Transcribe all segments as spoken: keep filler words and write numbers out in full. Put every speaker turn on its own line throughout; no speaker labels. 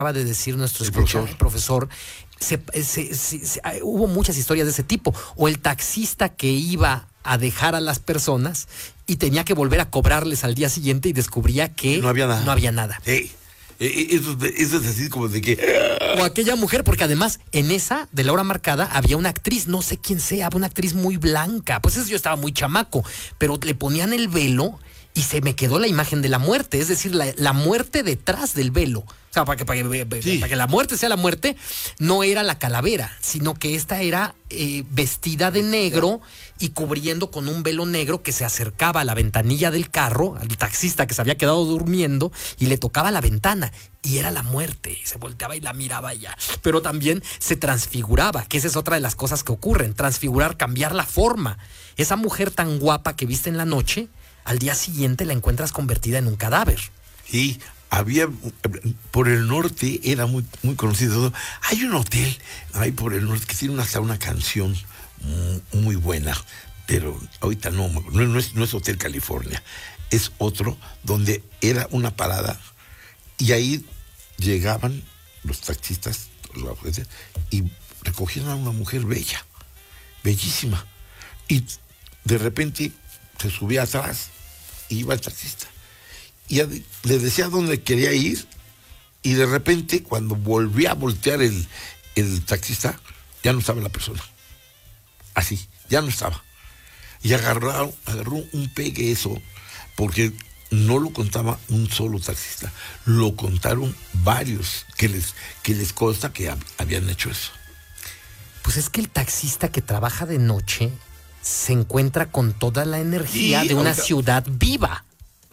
acaba de decir nuestro
El
escucha,
profesor,
profesor se, se, se, se, hubo muchas historias de ese tipo. O el taxista que iba a dejar a las personas y tenía que volver a cobrarles al día siguiente y descubría que
no había nada.
No había nada.
Hey, eso, eso es así como de que...
O aquella mujer, porque además en esa de la hora marcada había una actriz, no sé quién sea, una actriz muy blanca. Pues eso yo estaba muy chamaco, pero le ponían el velo y se me quedó la imagen de la muerte, es decir, la, la muerte detrás del velo. O sea, para que, para, que, sí. para que la muerte sea la muerte, no era la calavera, sino que esta era eh, vestida de negro y cubriendo con un velo negro que se acercaba a la ventanilla del carro, al taxista que se había quedado durmiendo, y le tocaba la ventana, y era la muerte, y se volteaba y la miraba ya. Pero también se transfiguraba, que esa es otra de las cosas que ocurren, transfigurar, cambiar la forma. Esa mujer tan guapa que viste en la noche, al día siguiente la encuentras convertida en un cadáver.
Sí, había, por el norte era muy, muy conocido. Hay un hotel ahí por el norte que tiene hasta una canción muy, muy buena, pero ahorita no, no, no, es, no es Hotel California, es otro donde era una parada y ahí llegaban los taxistas y recogían a una mujer bella, bellísima, y de repente se subía atrás y iba el taxista y le decía dónde quería ir, y de repente cuando volvía a voltear el, el taxista ya no estaba la persona, así, ya no estaba, y agarró, agarró un pegue eso, porque no lo contaba un solo taxista, lo contaron varios que les, que les consta que hab, habían hecho eso.
Pues es que el taxista que trabaja de noche se encuentra con toda la energía sí, de una ahorita, ciudad viva.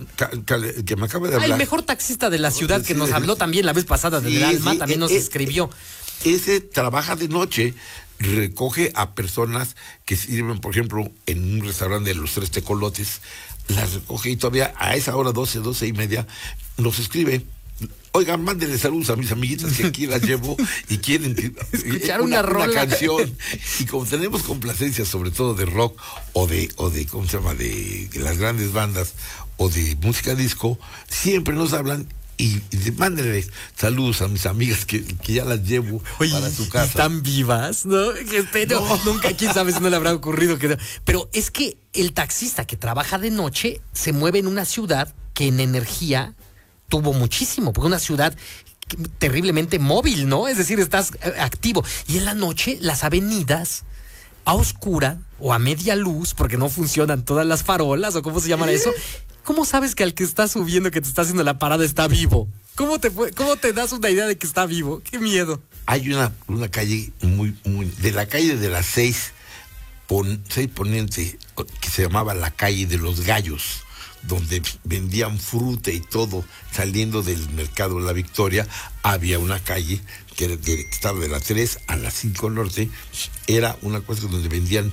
Que, que me acaba de hablar.
Ah, el mejor taxista de la ciudad que sí, nos habló también la vez pasada, sí, del Alma, sí, también nos es, escribió.
Ese trabaja de noche, recoge a personas que sirven, por ejemplo, en un restaurante de los Tres Tecolotes, las recoge y todavía a esa hora, doce, doce y media, nos escribe: oigan, mándenle saludos a mis amiguitas que aquí las llevo y quieren
escuchar una, una,
una canción. Y como tenemos complacencia, sobre todo de rock o de, o de ¿cómo se llama?, de, de las grandes bandas o de música disco, siempre nos hablan y, y mándenle saludos a mis amigas que, que ya las llevo. Oye, para su casa.
Están vivas, ¿no? Pero no. Nunca, quién sabe si no le habrá ocurrido. Que... Pero es que el taxista que trabaja de noche se mueve en una ciudad que en energía tuvo muchísimo, porque una ciudad terriblemente móvil, ¿no? Es decir, estás activo. Y en la noche, las avenidas a oscura o a media luz, porque no funcionan todas las farolas, o cómo se llama eso. ¿Cómo sabes que al que está subiendo, que te está haciendo la parada, está vivo? ¿Cómo te, cómo te das una idea de que está vivo? ¡Qué miedo!
Hay una, una calle muy, muy... De la calle de las seis, pon, seis poniente, que se llamaba la calle de los gallos, donde vendían fruta y todo, saliendo del mercado de la Victoria, había una calle que, que estaba de las tres a las cinco norte, era una cosa donde vendían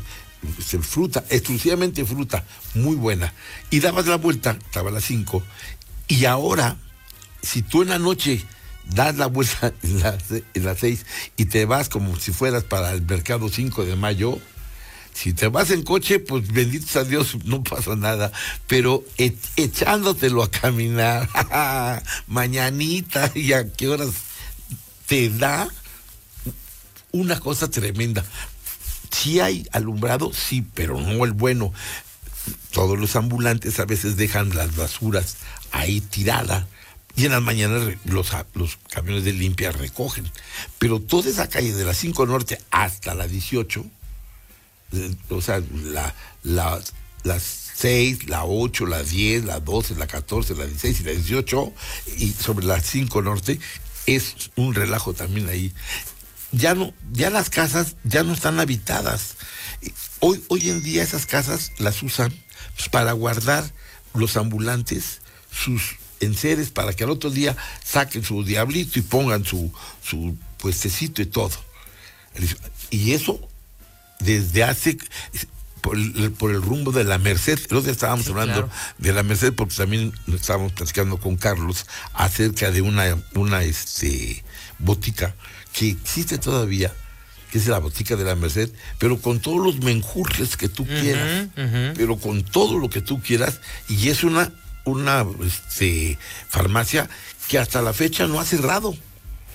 fruta, exclusivamente fruta, muy buena, y dabas la vuelta, estaba a las cinco, y ahora, si tú en la noche das la vuelta en las, en las seis y te vas como si fueras para el mercado cinco de mayo, si te vas en coche, pues bendito sea Dios, no pasa nada, pero e echándotelo a caminar, mañanita, y a qué horas te da una cosa tremenda. Sí hay alumbrado, sí, pero no el bueno. Todos los ambulantes a veces dejan las basuras ahí tiradas y en las mañanas los, los camiones de limpia recogen. Pero toda esa calle de la cinco norte hasta la dieciocho, o sea, la, la, las seis, la ocho, la diez, la doce, la catorce, la dieciséis y la dieciocho, y sobre la cinco norte, es un relajo también ahí. Ya no, ya las casas ya no están habitadas. Hoy, hoy en día esas casas las usan pues, para guardar los ambulantes sus enseres, para que al otro día saquen su diablito y pongan su, su puestecito y todo. Y eso desde hace, por el, por el rumbo de la Merced, el otro día estábamos sí, hablando claro. de la Merced, porque también estábamos platicando con Carlos acerca de una, una este, botica que existe todavía, que es la botica de la Merced, pero con todos los menjurjes que tú uh-huh, quieras, uh-huh. pero con todo lo que tú quieras, y es una, una este, farmacia que hasta la fecha no ha cerrado.